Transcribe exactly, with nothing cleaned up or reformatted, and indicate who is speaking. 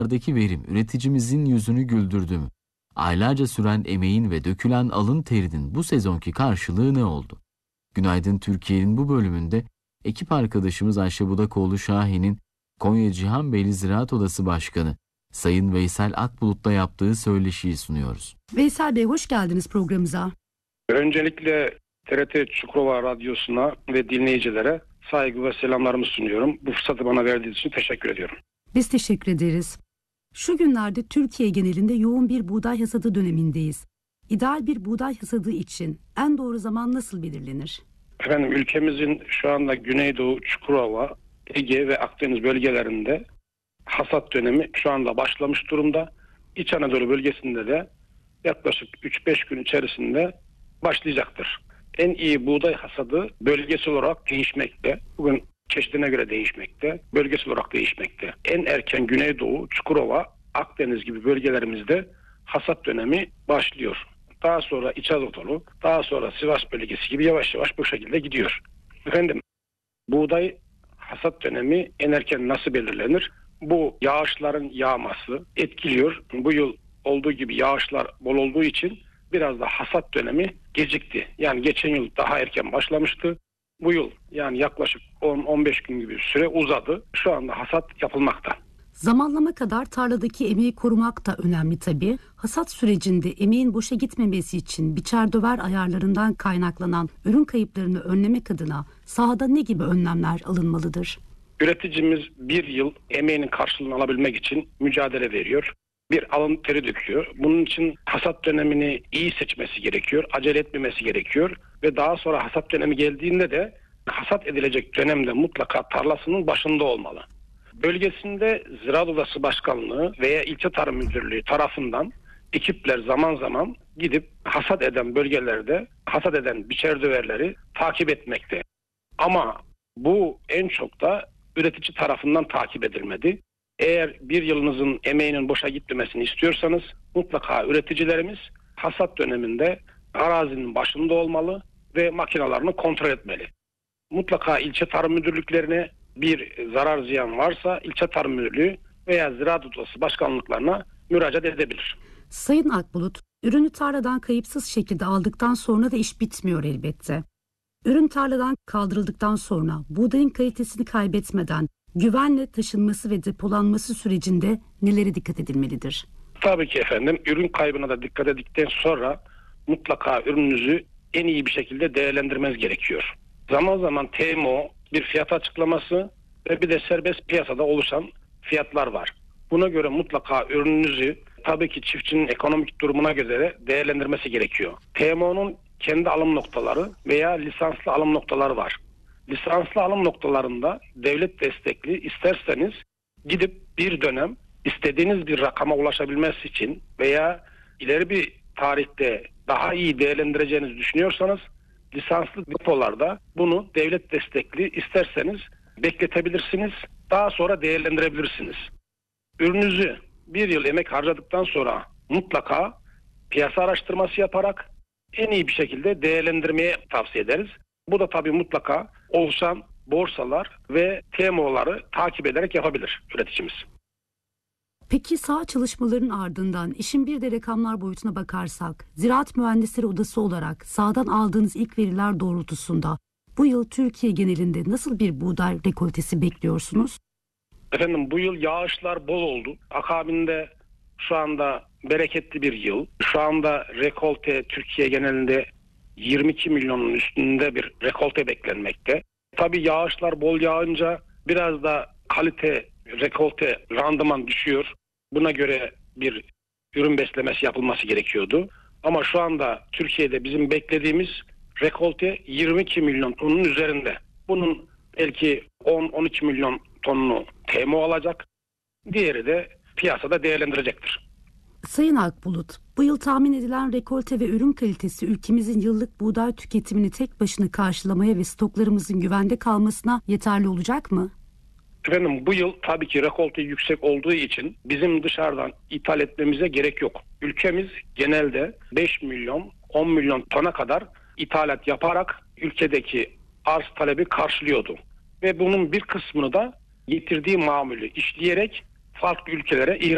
Speaker 1: verim üreticimizin yüzünü güldürdü mü? Aylarca süren emeğin ve dökülen alın terinin bu sezonki karşılığı ne oldu? Günaydın Türkiye'nin bu bölümünde ekip arkadaşımız Ayşe Budakoğlu Şahin'in Konya Cihanbeyli Ziraat Odası Başkanı Sayın Veysel Akbulut'la yaptığı söyleşiyi sunuyoruz.
Speaker 2: Veysel Bey, hoş geldiniz programımıza.
Speaker 3: Öncelikle T R T Çukurova Radyosu'na ve dinleyicilere saygı ve selamlarımı sunuyorum. Bu fırsatı bana verdiğiniz için teşekkür ediyorum.
Speaker 2: Biz teşekkür ederiz. Şu günlerde Türkiye genelinde yoğun bir buğday hasadı dönemindeyiz. İdeal bir buğday hasadı için en doğru zaman nasıl belirlenir?
Speaker 3: Efendim, ülkemizin şu anda Güneydoğu, Çukurova, Ege ve Akdeniz bölgelerinde hasat dönemi şu anda başlamış durumda. İç Anadolu bölgesinde de yaklaşık üç beş gün içerisinde başlayacaktır. En iyi buğday hasadı bölgesel olarak değişmekte. Bugün çeşidine göre değişmekte, bölgesel olarak değişmekte. En erken Güneydoğu, Çukurova, Akdeniz gibi bölgelerimizde hasat dönemi başlıyor. Daha sonra İç Anadolu, daha sonra Sivas bölgesi gibi yavaş yavaş bu şekilde gidiyor. Efendim, buğday hasat dönemi en erken nasıl belirlenir? Bu yağışların yağması etkiliyor. Bu yıl olduğu gibi yağışlar bol olduğu için biraz da hasat dönemi gecikti. Yani geçen yıl daha erken başlamıştı. Bu yıl yani yaklaşık on on beş gün gibi bir süre uzadı. Şu anda hasat yapılmakta.
Speaker 2: Zamanlama kadar tarladaki emeği korumak da önemli tabii. Hasat sürecinde emeğin boşa gitmemesi için biçer döver ayarlarından kaynaklanan ürün kayıplarını önlemek adına sahada ne gibi önlemler alınmalıdır?
Speaker 3: Üreticimiz bir yıl emeğinin karşılığını alabilmek için mücadele veriyor. Bir alın teri döküyor. Bunun için hasat dönemini iyi seçmesi gerekiyor. Acele etmemesi gerekiyor. Ve daha sonra hasat dönemi geldiğinde de hasat edilecek dönemde mutlaka tarlasının başında olmalı. Bölgesinde Ziraat Odası Başkanlığı veya İlçe Tarım Müdürlüğü tarafından ekipler zaman zaman gidip hasat eden bölgelerde hasat eden biçer döverleri takip etmekte. Ama bu en çok da üretici tarafından takip edilmedi. Eğer bir yılınızın emeğinin boşa gitmemesini istiyorsanız mutlaka üreticilerimiz hasat döneminde arazinin başında olmalı ve makinalarını kontrol etmeli. Mutlaka ilçe tarım müdürlüklerine bir zarar ziyan varsa ilçe tarım müdürlüğü veya Ziraat Odası başkanlıklarına müracaat edebilir.
Speaker 2: Sayın Akbulut, ürünü tarladan kayıpsız şekilde aldıktan sonra da iş bitmiyor elbette. Ürün tarladan kaldırıldıktan sonra buğdayın kalitesini kaybetmeden güvenle taşınması ve depolanması sürecinde nelere dikkat edilmelidir?
Speaker 3: Tabii ki efendim, ürün kaybına da dikkat ettikten sonra mutlaka ürününüzü en iyi bir şekilde değerlendirmeniz gerekiyor. Zaman zaman T M O bir fiyat açıklaması ve bir de serbest piyasada oluşan fiyatlar var. Buna göre mutlaka ürününüzü tabii ki çiftçinin ekonomik durumuna göre değerlendirmesi gerekiyor. T M O'nun kendi alım noktaları veya lisanslı alım noktaları var. Lisanslı alım noktalarında devlet destekli isterseniz gidip bir dönem istediğiniz bir rakama ulaşabilmesi için veya ileri bir tarihte daha iyi değerlendireceğinizi düşünüyorsanız lisanslı depolarda bunu devlet destekli isterseniz bekletebilirsiniz. Daha sonra değerlendirebilirsiniz. Ürününüzü bir yıl emek harcadıktan sonra mutlaka piyasa araştırması yaparak en iyi bir şekilde değerlendirmeye tavsiye ederiz. Bu da tabii mutlaka oluşan borsalar ve T M O'ları takip ederek yapabilir üreticimiz.
Speaker 2: Peki saha çalışmaların ardından işin bir de rakamlar boyutuna bakarsak, Ziraat Mühendisleri Odası olarak sahadan aldığınız ilk veriler doğrultusunda bu yıl Türkiye genelinde nasıl bir buğday rekoltesi bekliyorsunuz?
Speaker 3: Efendim, bu yıl yağışlar bol oldu. Akabinde şu anda bereketli bir yıl. Şu anda rekolte Türkiye genelinde yirmi iki milyonun üstünde bir rekolte beklenmekte. Tabii yağışlar bol yağınca biraz da kalite, rekolte, randıman düşüyor. Buna göre bir ürün beslemesi yapılması gerekiyordu. Ama şu anda Türkiye'de bizim beklediğimiz rekolte yirmi iki milyon tonun üzerinde. Bunun belki on on iki milyon tonunu T M O alacak. Diğeri de piyasada değerlendirecektir.
Speaker 2: Sayın Akbulut, bu yıl tahmin edilen rekolte ve ürün kalitesi ülkemizin yıllık buğday tüketimini tek başına karşılamaya ve stoklarımızın güvende kalmasına yeterli olacak mı?
Speaker 3: Efendim, bu yıl tabii ki rekolte yüksek olduğu için bizim dışarıdan ithal etmemize gerek yok. Ülkemiz genelde beş milyon on milyon tona kadar ithalat yaparak ülkedeki arz talebi karşılıyordu. Ve bunun bir kısmını da getirdiği mamulü işleyerek farklı ülkelere ihraç